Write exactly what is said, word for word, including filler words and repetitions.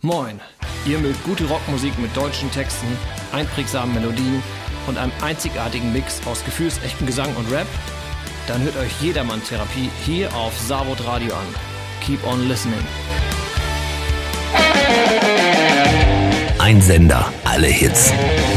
Moin, ihr mögt gute Rockmusik mit deutschen Texten, einprägsamen Melodien und einem einzigartigen Mix aus gefühlsechten Gesang und Rap? Dann hört euch Jedermann Therapie hier auf Savod Radio an. Keep on listening. Ein Sender, alle Hits.